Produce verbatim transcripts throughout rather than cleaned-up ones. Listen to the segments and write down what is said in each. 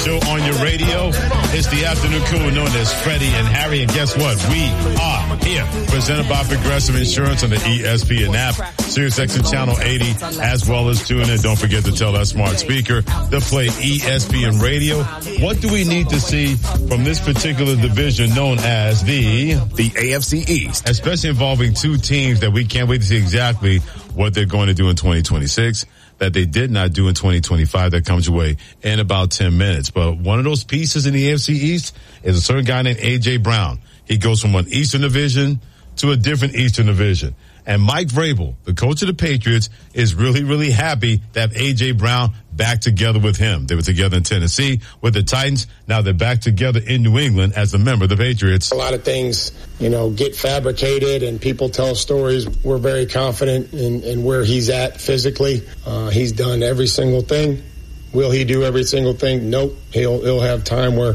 Show on your radio. It's the afternoon crew known as Freddie and Harry. And guess what? We are here. Presented by Progressive Insurance on the E S P N app, SiriusXM Channel eighty, as well as tune in. Don't forget to tell that smart speaker to play E S P N Radio. What do we need to see from this particular division known as the the A F C East, especially involving two teams that we can't wait to see exactly what they're going to do in twenty twenty-six? That they did not do in twenty twenty-five. That comes your way in about ten minutes. But one of those pieces in the A F C East is a certain guy named A J. Brown. He goes from one Eastern Division to a different Eastern Division. And Mike Vrabel, the coach of the Patriots, is really, really happy to have A J. Brown back together with him. They were together in Tennessee with the Titans. Now they're back together in New England as a member of the Patriots. A lot of things, you know, get fabricated and people tell stories. We're very confident in, in where he's at physically. Uh, he's done every single thing. Will he do every single thing? Nope. He'll, he'll have time where,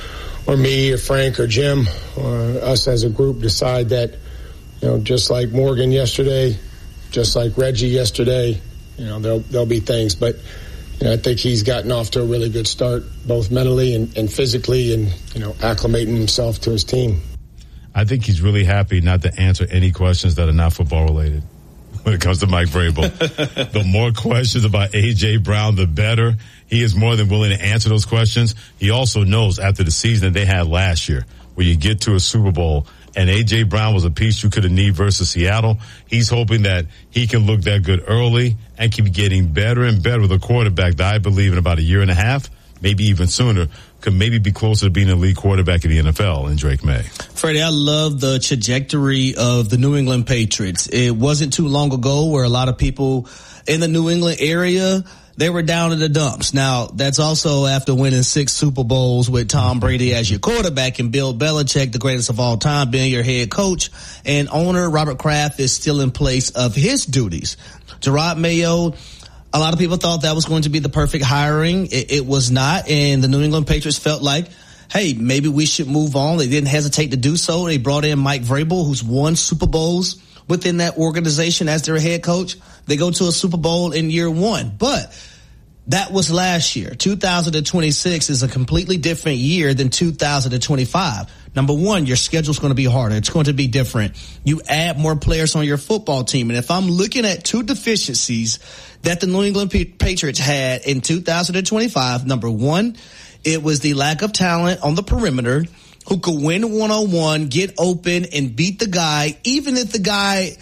or me or Frank or Jim or us as a group decide that, you know, just like Morgan yesterday, just like Reggie yesterday, you know, there'll, there'll be things. But, you know, I think he's gotten off to a really good start, both mentally and, and physically, and, you know, acclimating himself to his team. I think he's really happy not to answer any questions that are not football related when it comes to Mike Vrabel. The more questions about A J. Brown, the better. He is more than willing to answer those questions. He also knows after the season that they had last year, where you get to a Super Bowl and A J. Brown was a piece you could have needed versus Seattle. He's hoping that he can look that good early and keep getting better and better with a quarterback that I believe in about a year and a half, maybe even sooner, could maybe be closer to being a lead quarterback in the N F L in Drake May. Freddie, I love the trajectory of the New England Patriots. It wasn't too long ago where a lot of people in the New England area, they were down in the dumps. Now, that's also after winning six Super Bowls with Tom Brady as your quarterback and Bill Belichick, the greatest of all time, being your head coach. And owner Robert Kraft is still in place of his duties. Gerard Mayo, a lot of people thought that was going to be the perfect hiring. It, it was not. And the New England Patriots felt like, hey, maybe we should move on. They didn't hesitate to do so. They brought in Mike Vrabel, who's won Super Bowls within that organization as their head coach. They go to a Super Bowl in year one. But that was last year. two thousand twenty-six is a completely different year than two thousand twenty-five. Number one, your schedule's going to be harder. It's going to be different. You add more players on your football team. And if I'm looking at two deficiencies that the New England Patriots had in two thousand twenty-five, number one, it was the lack of talent on the perimeter who could win one-on-one, get open, and beat the guy, even if the guy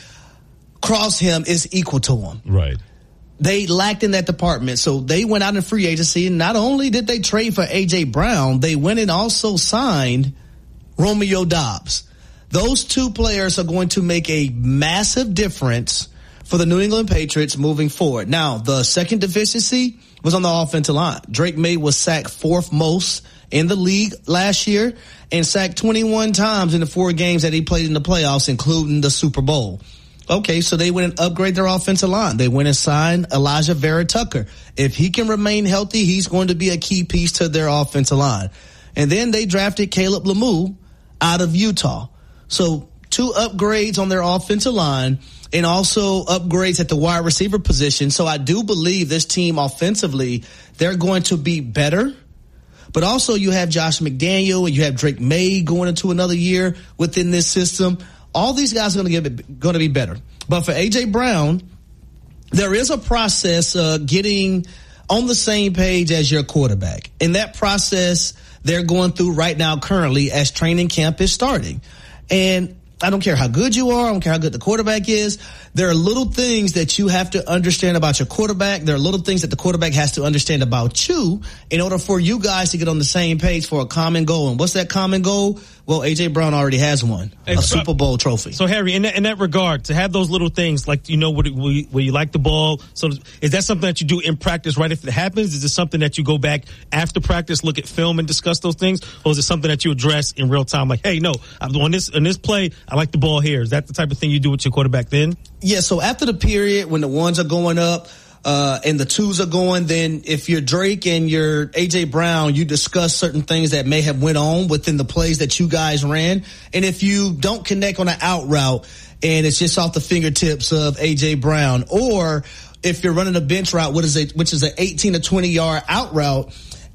across him is equal to him. Right. They lacked in that department, so they went out in free agency, and not only did they trade for A J. Brown, they went and also signed Romeo Doubs. Those two players are going to make a massive difference for the New England Patriots moving forward. Now, the second deficiency was on the offensive line. Drake May was sacked fourth most in the league last year and sacked twenty-one times in the four games that he played in the playoffs, including the Super Bowl. Okay, so they went and upgrade their offensive line. They went and signed Elijah Vera Tucker. If he can remain healthy, he's going to be a key piece to their offensive line. And then they drafted Caleb Lemieux out of Utah. So two upgrades on their offensive line and also upgrades at the wide receiver position. So I do believe this team offensively, they're going to be better. But also you have Josh McDaniel and you have Drake May going into another year within this system. All these guys are going to get going to be better. But for A J. Brown, there is a process uh, getting on the same page as your quarterback. And that process they're going through right now currently as training camp is starting. And I don't care how good you are. I don't care how good the quarterback is. There are little things that you have to understand about your quarterback. There are little things that the quarterback has to understand about you in order for you guys to get on the same page for a common goal. And what's that common goal? Well, A J. Brown already has one, a so, Super Bowl trophy. So, Harry, in that, in that regard, to have those little things, like, you know, where, where you like the ball, so is that something that you do in practice right if it happens? Is it something that you go back after practice, look at film and discuss those things? Or is it something that you address in real time? Like, hey, no, on this, on this play, I like the ball here. Is that the type of thing you do with your quarterback then? Yeah, so after the period, when the ones are going up, Uh, and the twos are going, then if you're Drake and you're A J. Brown, you discuss certain things that may have went on within the plays that you guys ran. And if you don't connect on an out route and it's just off the fingertips of A J. Brown, or if you're running a bench route, what is it, which is an eighteen to twenty yard out route,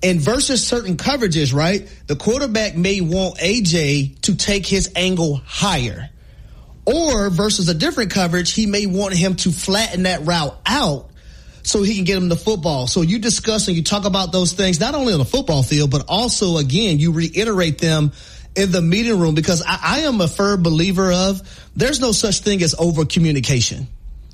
And versus certain coverages, right, the quarterback may want A J to take his angle higher. Or versus a different coverage, he may want him to flatten that route out so he can get him the football. So you discuss and you talk about those things, not only on the football field, but also, again, you reiterate them in the meeting room, because I, I am a firm believer of there's no such thing as over communication.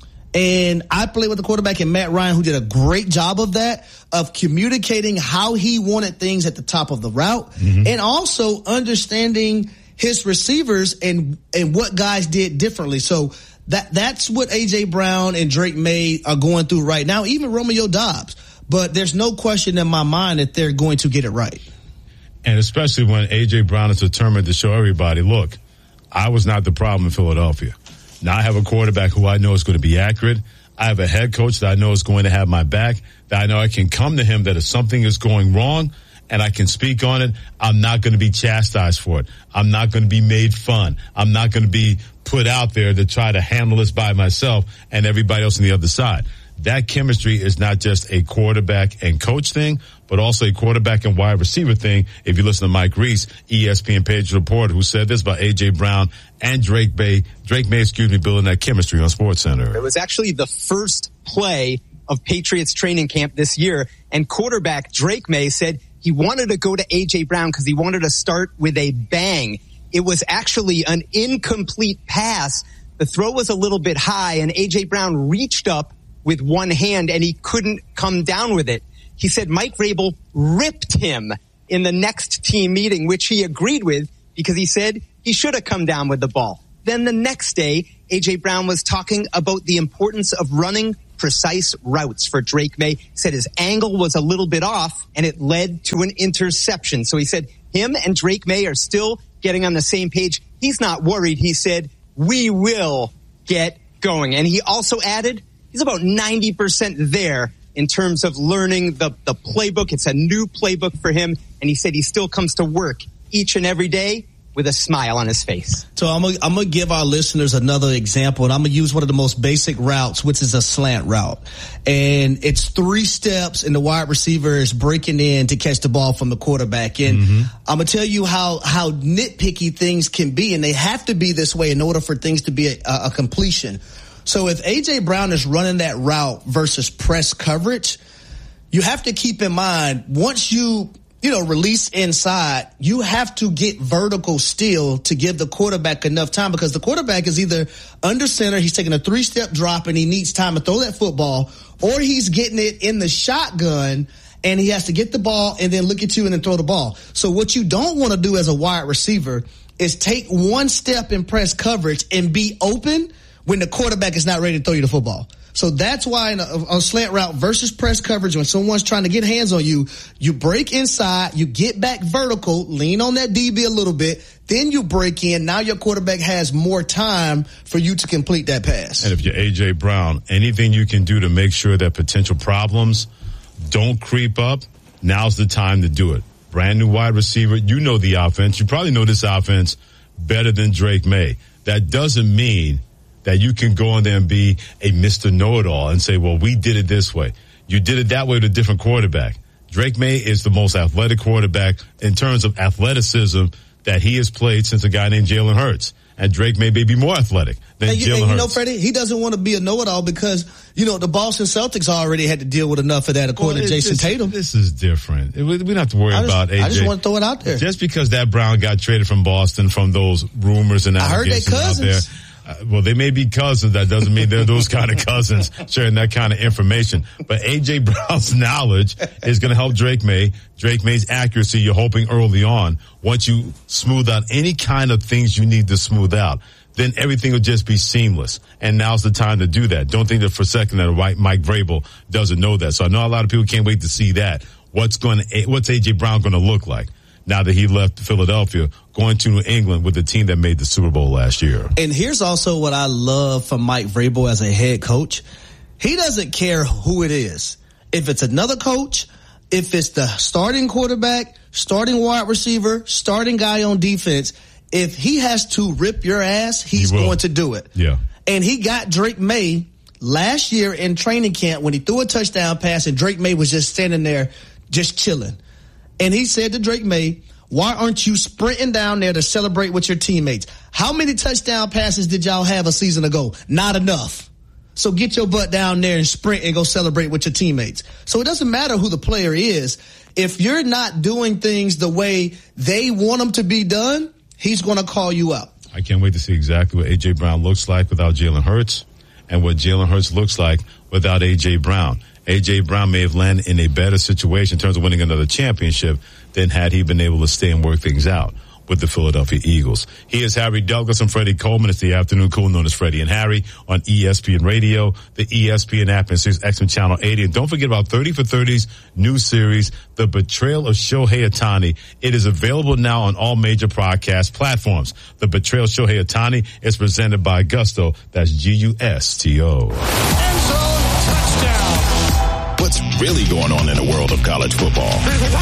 And I played with the quarterback and Matt Ryan, who did a great job of that, of communicating how he wanted things at the top of the route, mm-hmm. and also understanding his receivers and, and what guys did differently. So that, that's what A J Brown and Drake May are going through right now, even Romeo Doubs. But there's no question in my mind that they're going to get it right. And especially when A J Brown is determined to show everybody, look, I was not the problem in Philadelphia. Now I have a quarterback who I know is going to be accurate. I have a head coach that I know is going to have my back, that I know I can come to him that if something is going wrong and I can speak on it, I'm not going to be chastised for it. I'm not going to be made fun. I'm not going to be put out there to try to handle this by myself and everybody else on the other side. That chemistry is not just a quarterback and coach thing, but also a quarterback and wide receiver thing. If you listen to Mike Reese, E S P N Patriots reporter, who said this about A J Brown and Drake May, Drake May, excuse me, building that chemistry on SportsCenter. It was actually the first play of Patriots training camp this year, and quarterback Drake May said he wanted to go to A J Brown because he wanted to start with a bang. It was actually an incomplete pass. The throw was a little bit high, and A J Brown reached up with one hand, and he couldn't come down with it. He said Mike Vrabel ripped him in the next team meeting, which he agreed with because he said he should have come down with the ball. Then the next day, A J Brown was talking about the importance of running precise routes for Drake May. He said his angle was a little bit off, and it led to an interception. So he said him and Drake May are still getting on the same page. He's not worried. He said, we will get going. And he also added, he's about ninety percent there in terms of learning the, the playbook. It's a new playbook for him. And he said he still comes to work each and every day with a smile on his face. So I'm going I'm to give our listeners another example, and I'm going to use one of the most basic routes, which is a slant route. And it's three steps, and the wide receiver is breaking in to catch the ball from the quarterback. And mm-hmm. I'm going to tell you how, how nitpicky things can be, and they have to be this way in order for things to be a, a completion. So if A J Brown is running that route versus press coverage, you have to keep in mind, once you, you know, release inside, you have to get vertical still to give the quarterback enough time, because the quarterback is either under center, he's taking a three-step drop and he needs time to throw that football, or he's getting it in the shotgun and he has to get the ball and then look at you and then throw the ball. So what you don't want to do as a wide receiver is take one step in press coverage and be open when the quarterback is not ready to throw you the football. So that's why in a, a slant route versus press coverage, when someone's trying to get hands on you, you break inside, you get back vertical, lean on that D B a little bit, then you break in. Now your quarterback has more time for you to complete that pass. And if you're A J Brown, anything you can do to make sure that potential problems don't creep up, now's the time to do it. Brand new wide receiver. You know the offense. You probably know this offense better than Drake May. That doesn't mean that you can go in there and be a Mister Know-It-All and say, well, we did it this way. You did it that way with a different quarterback. Drake May is the most athletic quarterback in terms of athleticism that he has played since a guy named Jalen Hurts. And Drake May may be more athletic than and you, Jalen and Hurts. You know, Freddie, he doesn't want to be a know-it-all because, you know, the Boston Celtics already had to deal with enough of that, according well, to Jason this, Tatum. This is different. We don't have to worry just, about A J. I just want to throw it out there. Just because that Brown got traded from Boston from those rumors and allegations out there. Uh, well, they may be cousins. That doesn't mean they're those kind of cousins sharing that kind of information. But A J Brown's knowledge is going to help Drake May. Drake May's accuracy, you're hoping early on. Once you smooth out any kind of things you need to smooth out, then everything will just be seamless. And now's the time to do that. Don't think that for a second that Mike Vrabel doesn't know that. So I know a lot of people can't wait to see that. What's going to, what's A J Brown going to look like now that he left Philadelphia, going to New England with the team that made the Super Bowl last year? And here's also what I love from Mike Vrabel as a head coach. He doesn't care who it is. If it's another coach, if it's the starting quarterback, starting wide receiver, starting guy on defense, if he has to rip your ass, he's going to do it. Yeah. And he got Drake May last year in training camp when he threw a touchdown pass and Drake May was just standing there just chilling. And he said to Drake May, why aren't you sprinting down there to celebrate with your teammates? How many touchdown passes did y'all have a season ago? Not enough. So get your butt down there and sprint and go celebrate with your teammates. So it doesn't matter who the player is. If you're not doing things the way they want them to be done, he's going to call you out. I can't wait to see exactly what A J. Brown looks like without Jalen Hurts and what Jalen Hurts looks like without A J. Brown. A J. Brown may have landed in a better situation in terms of winning another championship than had he been able to stay and work things out with the Philadelphia Eagles. He is Harry Douglas and Freddie Coleman. It's the afternoon cool known as Freddie and Harry on E S P N Radio, the E S P N app, and Sirius X M Channel eighty. And don't forget about thirty for thirty's new series, The Betrayal of Shohei Ohtani. It is available now on all major podcast platforms. The Betrayal of Shohei Ohtani is presented by Gusto. That's G U S T O. End zone touchdown. What's really going on in the world of college football?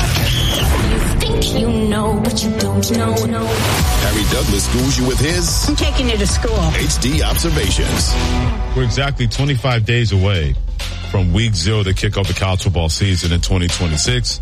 You think you know, but you don't know. No. Harry Douglas schools you with his... I'm taking you to school. H D Observations. We're exactly twenty-five days away from week zero to kick off the college football season in twenty twenty-six.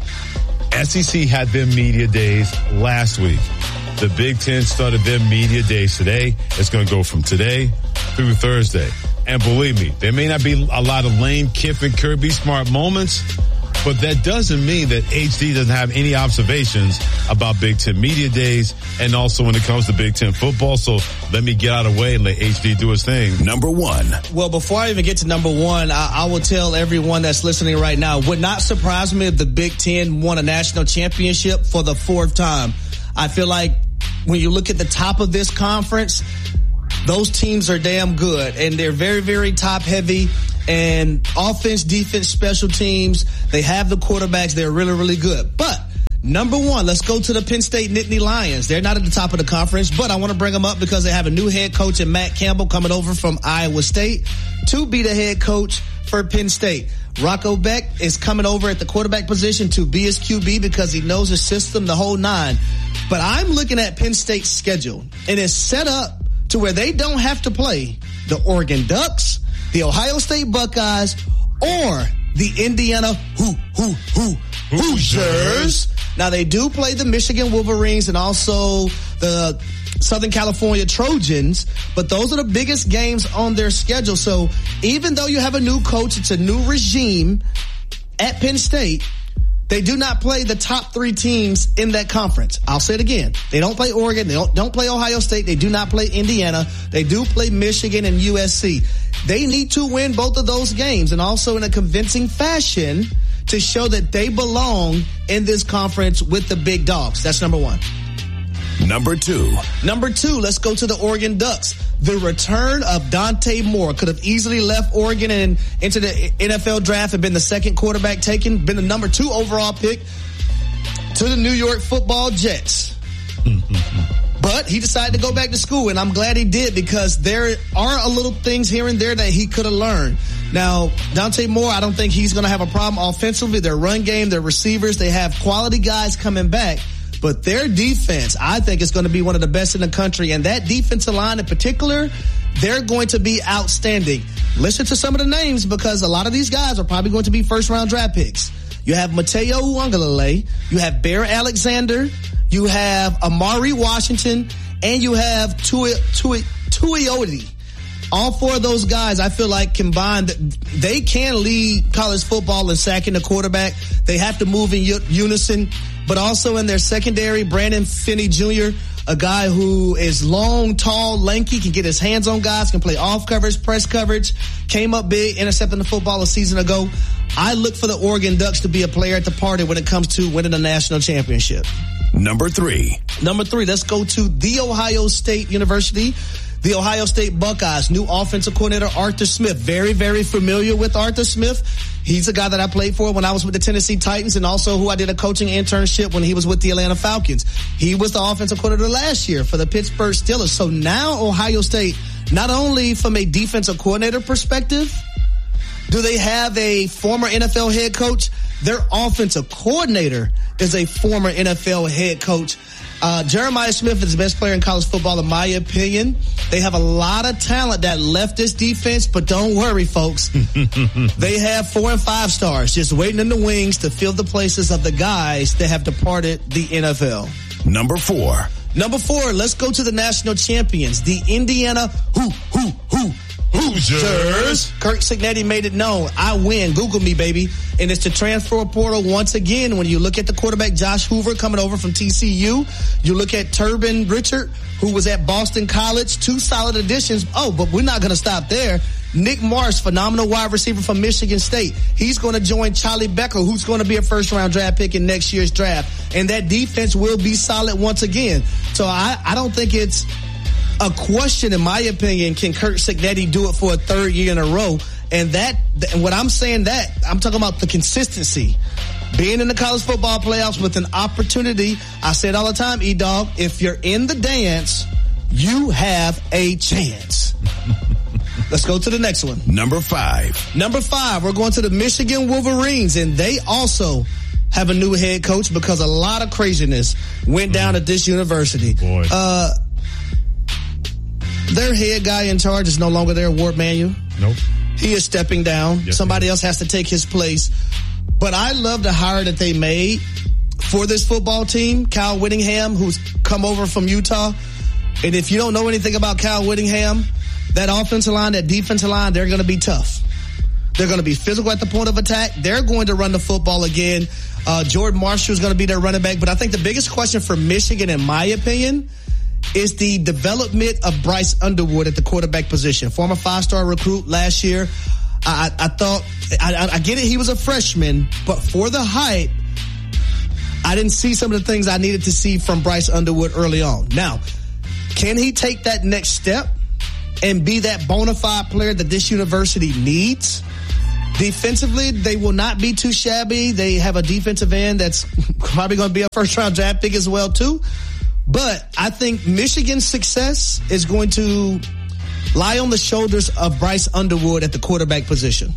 S E C had their media days last week. The Big Ten started their media days today. It's going to go from today through Thursday. And believe me, there may not be a lot of Lane Kiffin, Kirby Smart moments, but that doesn't mean that H D doesn't have any observations about Big Ten media days and also when it comes to Big Ten football. So let me get out of the way and let H D do his thing. Number one. Well, before I even get to number one, I, I will tell everyone that's listening right now, it would not surprise me if the Big Ten won a national championship for the fourth time. I feel like when you look at the top of this conference, those teams are damn good, and they're very, very top heavy, and offense, defense, special teams, they have the quarterbacks. They're really, really good. But number one, let's go to the Penn State Nittany Lions. They're not at the top of the conference, but I want to bring them up because they have a new head coach in Matt Campbell coming over from Iowa State to be the head coach for Penn State. Rocco Beck is coming over at the quarterback position to be his Q B because he knows his system, the whole nine. But I'm looking at Penn State's schedule, and it's set up to where they don't have to play the Oregon Ducks, the Ohio State Buckeyes, or the Indiana Hoo Hoo Hoo Hoosiers. Now they do play the Michigan Wolverines and also the Southern California Trojans, but those are the biggest games on their schedule. So even though you have a new coach, it's a new regime at Penn State, they do not play the top three teams in that conference. I'll say it again. They don't play Oregon. They don't, don't play Ohio State. They do not play Indiana. They do play Michigan and U S C. They need to win both of those games and also in a convincing fashion to show that they belong in this conference with the big dogs. That's number one. Number two. Number two, let's go to the Oregon Ducks. The return of Dante Moore could have easily left Oregon and into the N F L draft and been the second quarterback taken, been the number two overall pick to the New York Football Jets. But he decided to go back to school, and I'm glad he did because there are a little things here and there that he could have learned. Now, Dante Moore, I don't think he's going to have a problem offensively. Their run game, their receivers, they have quality guys coming back. But their defense, I think, is going to be one of the best in the country. And that defensive line in particular, they're going to be outstanding. Listen to some of the names because a lot of these guys are probably going to be first-round draft picks. You have Mateo Uiagalelei. You have Bear Alexander. You have Amari Washington. And you have Tui, Tui, Tuioti. All four of those guys, I feel like combined, they can lead college football in sacking the quarterback. They have to move in unison. But also in their secondary, Brandon Finney Junior, a guy who is long, tall, lanky, can get his hands on guys, can play off coverage, press coverage, came up big, intercepting the football a season ago. I look for the Oregon Ducks to be a player at the party when it comes to winning a national championship. Number three. Number three, let's go to The Ohio State University. The Ohio State Buckeyes, new offensive coordinator Arthur Smith. Very, very familiar with Arthur Smith. He's a guy that I played for when I was with the Tennessee Titans and also who I did a coaching internship when he was with the Atlanta Falcons. He was the offensive coordinator last year for the Pittsburgh Steelers. So now Ohio State, not only from a defensive coordinator perspective, do they have a former N F L head coach, their offensive coordinator is a former N F L head coach. Uh, Jeremiah Smith is the best player in college football, in my opinion. They have a lot of talent that left this defense, but don't worry, folks. They have four and five stars just waiting in the wings to fill the places of the guys that have departed the N F L. Number four. Number four, let's go to the national champions, the Indiana Who, Who, Who, Hoosiers. Kirk Cignetti made it known. I win. Google me, baby. And it's the transfer portal once again. When you look at the quarterback, Josh Hoover, coming over from T C U. You look at Turbin Richard, who was at Boston College. Two solid additions. Oh, but we're not going to stop there. Nick Marsh, phenomenal wide receiver from Michigan State. He's going to join Charlie Becker, who's going to be a first-round draft pick in next year's draft. And that defense will be solid once again. So I, I don't think it's a question, in my opinion, can Kirk Cignetti do it for a third year in a row? And that, and what I'm saying that, I'm talking about the consistency. Being in the college football playoffs with an opportunity, I say it all the time, E-Dog, if you're in the dance, you have a chance. Let's go to the next one. Number five. Number five, we're going to the Michigan Wolverines, and they also have a new head coach because a lot of craziness went down at this university. Boy. Uh, their head guy in charge is no longer there, Ward Manuel. Nope. He is stepping down. Yes, Somebody else has to take his place. But I love the hire that they made for this football team. Kyle Whittingham, who's come over from Utah. And if you don't know anything about Kyle Whittingham, that offensive line, that defensive line, they're going to be tough. They're going to be physical at the point of attack. They're going to run the football again. Uh, Jordan Marshall is going to be their running back. But I think the biggest question for Michigan, in my opinion, is the development of Bryce Underwood at the quarterback position. Former five-star recruit last year. I, I thought, I, I get it, he was a freshman, but for the hype, I didn't see some of the things I needed to see from Bryce Underwood early on. Now, can he take that next step and be that bona fide player that this university needs? Defensively, they will not be too shabby. They have a defensive end that's probably going to be a first-round draft pick as well, too. But I think Michigan's success is going to lie on the shoulders of Bryce Underwood at the quarterback position.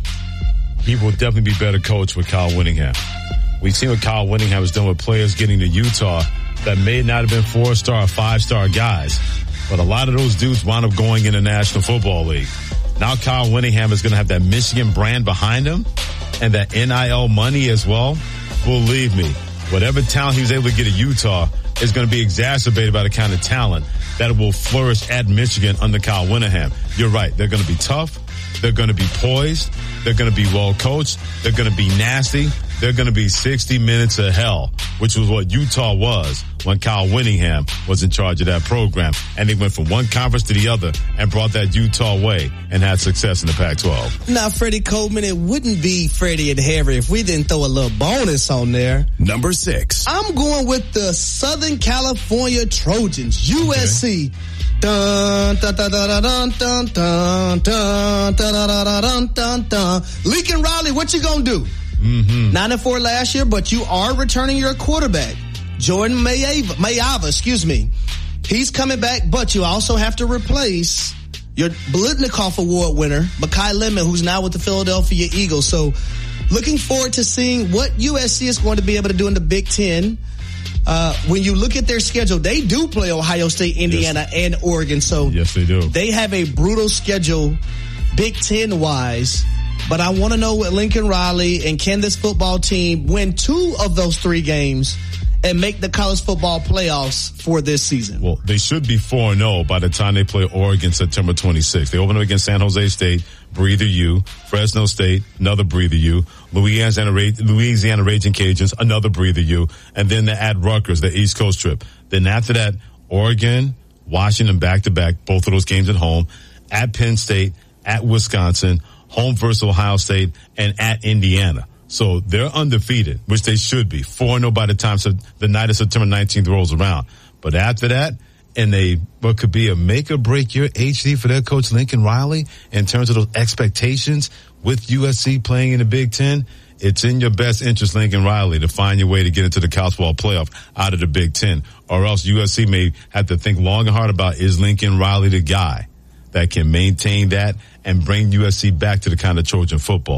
He will definitely be better coached with Kyle Whittingham. We've seen what Kyle Whittingham has done with players getting to Utah that may not have been four-star or five-star guys. But a lot of those dudes wound up going in the National Football League. Now Kyle Whittingham is going to have that Michigan brand behind him and that N I L money as well. Believe me, whatever talent he was able to get at Utah is going to be exacerbated by the kind of talent that will flourish at Michigan under Kyle Whittingham. You're right. They're going to be tough. They're going to be poised. They're going to be well coached. They're going to be nasty. They're going to be sixty minutes of hell, which was what Utah was when Kyle Whittingham was in charge of that program. And they went from one conference to the other and brought that Utah way and had success in the Pac twelve. Now, Freddie Coleman, it wouldn't be Freddie and Harry if we didn't throw a little bonus on there. Number six. I'm going with the Southern California Trojans, U S C. Dun, dun, dun, dun, dun, dun, dun, dun, dun, dun, dun, dun. Lincoln Riley, what you gonna do? Mm-hmm. Nine and four last year, but you are returning your quarterback, Jordan Mayava, Mayava, excuse me. He's coming back, but you also have to replace your Blitnikoff Award winner, Mekhi Lemon, who's now with the Philadelphia Eagles. So looking forward to seeing what U S C is going to be able to do in the Big Ten. Uh, when you look at their schedule, they do play Ohio State, Indiana, yes. and Oregon. So yes, they do. They have a brutal schedule, Big Ten wise. But I want to know what Lincoln Riley and can this football team win two of those three games and make the college football playoffs for this season? Well, they should be four and oh by the time they play Oregon September twenty-sixth. They open up against San Jose State, breather you. Fresno State, another breather you. Louisiana, Louisiana Raging Cajuns, another breather you. And then they're at Rutgers, the East Coast trip. Then after that, Oregon, Washington back-to-back, both of those games at home. At Penn State, at Wisconsin, home versus Ohio State, and at Indiana. So they're undefeated, which they should be. four and oh by the time the night of September nineteenth rolls around. But after that, and they, what could be a make or break year H D for their coach Lincoln Riley in terms of those expectations with U S C playing in the Big Ten, it's in your best interest, Lincoln Riley, to find your way to get into the college football playoff out of the Big Ten. Or else U S C may have to think long and hard about, is Lincoln Riley the guy that can maintain that and bring U S C back to the kind of Trojan football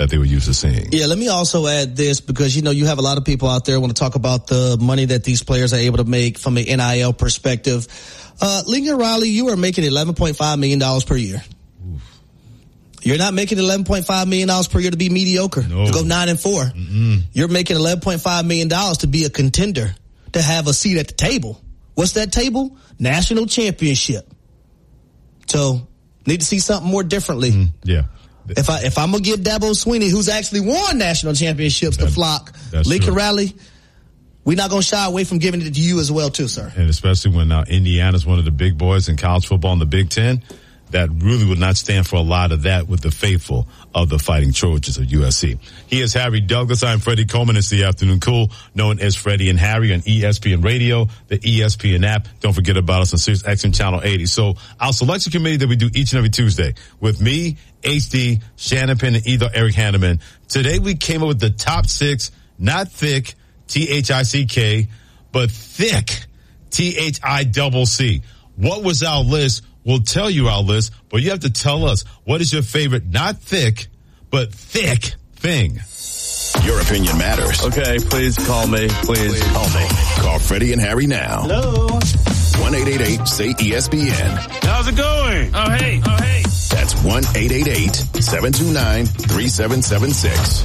that they were used to seeing. Yeah, let me also add this because, you know, you have a lot of people out there want to talk about the money that these players are able to make from an N I L perspective. Uh, Lincoln Riley, you are making eleven point five million dollars per year. Oof. You're not making eleven point five million dollars per year to be mediocre, no. to go nine and four. Mm-mm. You're making eleven point five million dollars to be a contender, to have a seat at the table. What's that table? National championship. So, need to see something more differently. Mm, yeah. If I if I'm gonna give Dabo Swinney, who's actually won national championships, that, the flock, Lincoln Riley, we're not gonna shy away from giving it to you as well, too, sir. And especially when now Indiana's one of the big boys in college football in the Big Ten, that really would not stand for a lot of that with the faithful of the Fighting Trojans of U S C. He is Harry Douglas. I'm Freddie Coleman. It's the Afternoon Cool, known as Freddie and Harry on E S P N Radio, the E S P N app. Don't forget about us on Sirius X M Channel eighty. So our selection committee that we do each and every Tuesday with me, H D, Shannon Penn, and either Eric Hanneman. Today we came up with the top six, not thick, T H I C K, but thick, T H I double C. What was our list? We'll tell you our list, but you have to tell us what is your favorite, not thick, but thick thing. Your opinion matters. Okay, please call me. Please, please call me. Call Freddie and Harry now. Hello. one eight eight eight say E S P N. How's it going? Oh, hey. Oh, hey. That's one eight eight eight seven two nine three seven seven six.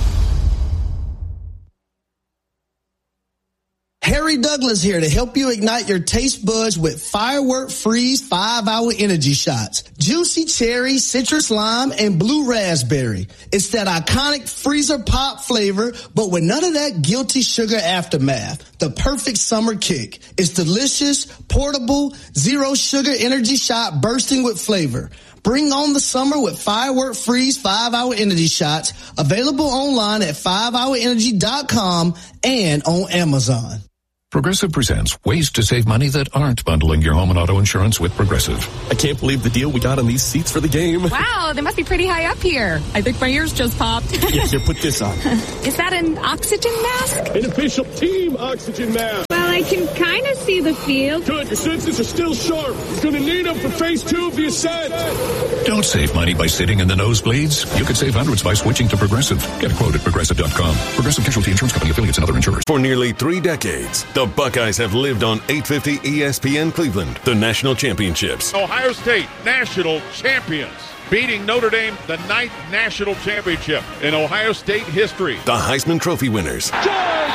Harry Douglas here to help you ignite your taste buds with Firework Freeze five hour Energy Shots. Juicy cherry, citrus lime, and blue raspberry. It's that iconic freezer pop flavor, but with none of that guilty sugar aftermath. The perfect summer kick. It's delicious, portable, zero sugar energy shot bursting with flavor. Bring on the summer with Firework Freeze five hour Energy Shots. Available online at five hour energy dot com and on Amazon. Progressive presents ways to save money that aren't bundling your home and auto insurance with Progressive. I can't believe the deal we got on these seats for the game. Wow, they must be pretty high up here. I think my ears just popped. Yeah, here, put this on. Is that an oxygen mask? An official team oxygen mask. Well, I can kind of see the field. Good, your senses are still sharp. You're going to need them for phase two of the ascent. Don't save money by sitting in the nosebleeds. You could save hundreds by switching to Progressive. Get a quote at Progressive dot com. Progressive Casualty Insurance Company, affiliates, and other insurers. For nearly three decades, the Buckeyes have lived on eight fifty E S P N Cleveland, the national championships. Ohio State, national champions, beating Notre Dame, the ninth national championship in Ohio State history. The Heisman Trophy winners. George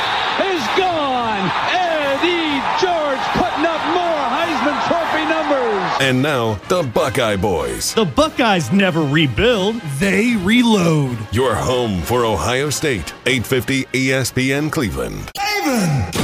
is gone. Eddie George putting up more Heisman Trophy numbers. And now, the Buckeye Boys. The Buckeyes never rebuild, they reload. Your home for Ohio State, eight fifty E S P N Cleveland. Cleveland!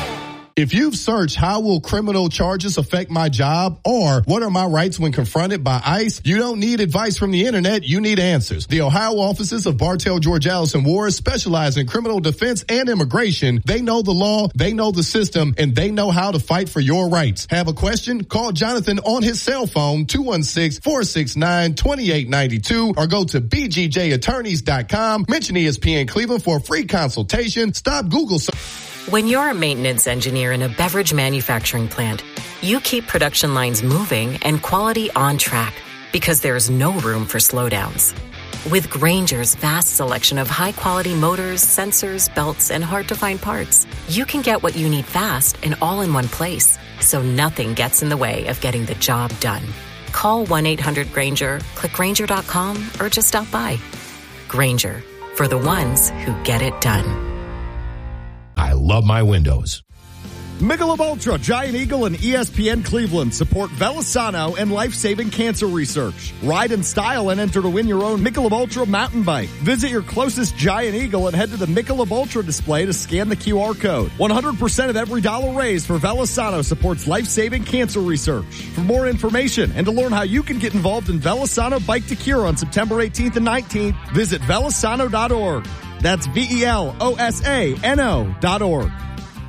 If you've searched how will criminal charges affect my job or what are my rights when confronted by ICE, you don't need advice from the internet, you need answers. The Ohio offices of Bartell, George Allison Ward specialize in criminal defense and immigration. They know the law, they know the system, and they know how to fight for your rights. Have a question? Call Jonathan on his cell phone, two one six, four six nine, two eight nine two, or go to b g j attorneys dot com. Mention E S P N Cleveland for a free consultation. Stop Google. When you're a maintenance engineer in a beverage manufacturing plant, you keep production lines moving and quality on track because there's no room for slowdowns. With Grainger's vast selection of high-quality motors, sensors, belts, and hard-to-find parts, you can get what you need fast and all in one place, so nothing gets in the way of getting the job done. Call one eight hundred Grainger, click Grainger dot com, or just stop by. Grainger, for the ones who get it done. I love my windows. Michelob Ultra, Giant Eagle, and E S P N Cleveland support Velisano and life-saving cancer research. Ride in style and enter to win your own Michelob Ultra mountain bike. Visit your closest Giant Eagle and head to the Michelob Ultra display to scan the Q R code. one hundred percent of every dollar raised for Velisano supports life-saving cancer research. For more information and to learn how you can get involved in Velisano Bike to Cure on September eighteenth and nineteenth, visit velisano dot org. That's V E L O S A N O dot org.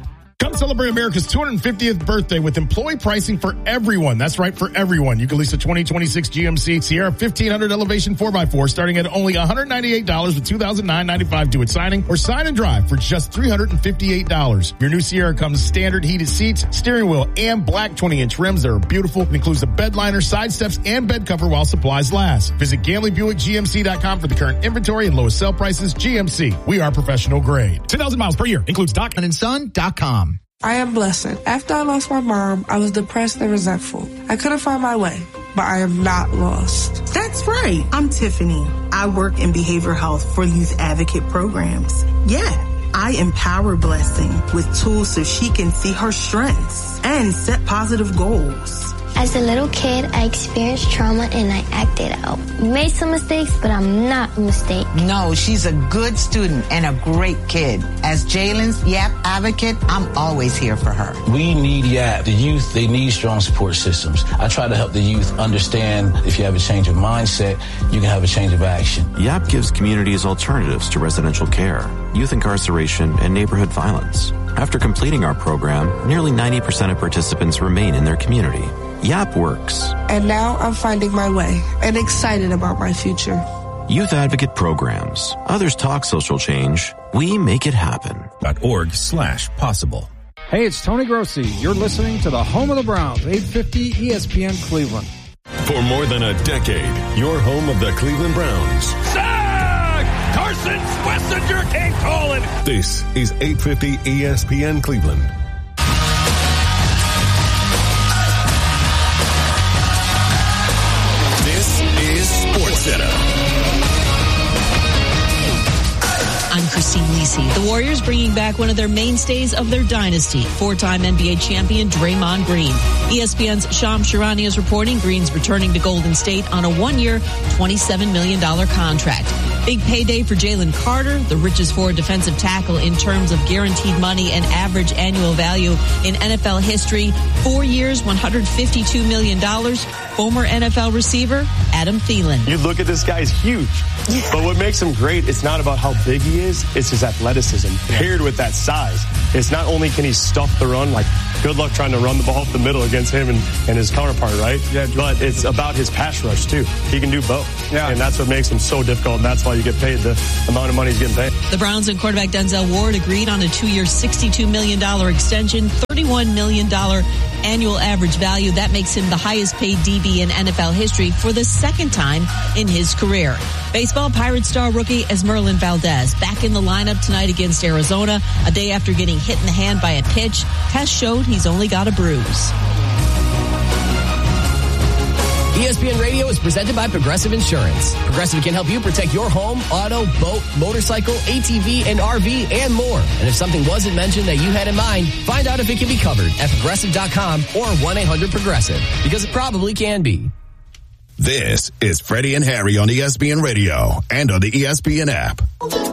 Come celebrate America's two hundred fiftieth birthday with employee pricing for everyone. That's right, for everyone. You can lease a twenty twenty-six G M C Sierra fifteen hundred Elevation four by four starting at only one hundred ninety-eight dollars with two thousand nine hundred ninety-five dollars due at signing, or sign and drive for just three hundred fifty-eight dollars. Your new Sierra comes standard heated seats, steering wheel, and black twenty inch rims that are beautiful. It includes a bed liner, side steps, and bed cover while supplies last. Visit Gamley Buick G M C dot com for the current inventory and lowest sale prices. G M C. We are professional grade. ten thousand miles per year. Includes doc and son dot com. I am Blessed. After I lost my mom, I was depressed and resentful. I couldn't find my way, but I am not lost. That's right. I'm Tiffany. I work in behavioral health for youth advocate programs. Yeah, I empower Blessing with tools so she can see her strengths and set positive goals. As a little kid, I experienced trauma and I acted out. Made some mistakes, but I'm not a mistake. No, she's a good student and a great kid. As Jalen's YAP advocate, I'm always here for her. We need YAP. The youth, they need strong support systems. I try to help the youth understand if you have a change of mindset, you can have a change of action. YAP gives communities alternatives to residential care, youth incarceration, and neighborhood violence. After completing our program, nearly ninety percent of participants remain in their community. YAP works. And now I'm finding my way and excited about my future. Youth Advocate Programs. Others talk social change. We make it happen. .org slash possible. Hey, it's Tony Grossi. You're listening to the home of the Browns, eight fifty E S P N Cleveland. For more than a decade, your home of the Cleveland Browns. Sack! Carson Schlesinger can't call it. This is eight fifty E S P N Cleveland. SportsCenter. I'm Christine Lisi. The Warriors bringing back one of their mainstays of their dynasty, four-time N B A champion Draymond Green. E S P N's Shams Charania is reporting Green's returning to Golden State on a one-year, twenty-seven million dollars contract. Big payday for Jalen Carter, the richest forward defensive tackle in terms of guaranteed money and average annual value in N F L history. Four years, one hundred fifty-two million dollars. Former N F L receiver Adam Thielen. You look at this guy, he's huge. Yeah. But what makes him great, it's not about how big he is, it's his athleticism paired with that size. It's not only can he stuff the run, like good luck trying to run the ball up the middle against him and, and his counterpart, right? Yeah. But it's about his pass rush too. He can do both. Yeah. And that's what makes him so difficult, and that's why you get paid the amount of money he's getting paid. The Browns and quarterback Denzel Ward agreed on a two-year, sixty-two million dollars extension, thirty-one million dollars annual average value. That makes him the highest paid D B in N F L history for the second time in his career. Baseball Pirates star rookie Esmeralyn Valdez back in the lineup tonight against Arizona, a day after getting hit in the hand by a pitch. Tests showed he's only got a bruise. E S P N Radio is presented by Progressive Insurance. Progressive can help you protect your home, auto, boat, motorcycle, A T V, and R V, and more. And if something wasn't mentioned that you had in mind, find out if it can be covered at progressive dot com or one eight hundred progressive, because it probably can be. This is Freddie and Harry on E S P N Radio and on the E S P N app.